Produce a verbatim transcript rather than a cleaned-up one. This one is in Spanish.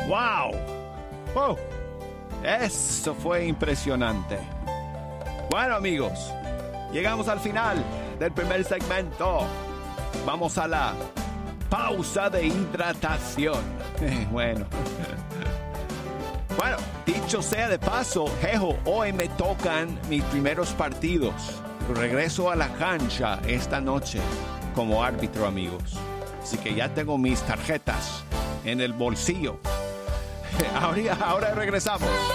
¡Wow! ¡Wow! Eso fue impresionante. Bueno, amigos, llegamos al final del primer segmento. Vamos a la pausa de hidratación. Bueno. Bueno, dicho sea de paso, jejo, hoy me tocan mis primeros partidos. Regreso a la cancha esta noche como árbitro, amigos. Así que ya tengo mis tarjetas en el bolsillo. Ahora, ahora regresamos.